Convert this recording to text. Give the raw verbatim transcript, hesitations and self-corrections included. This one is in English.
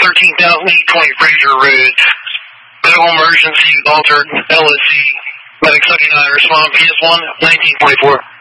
thirteen thousand eight twenty Fraser Road. Medical emergency, altered, L S C. Medic seventy-nine, respond P S one, nineteen twenty-four.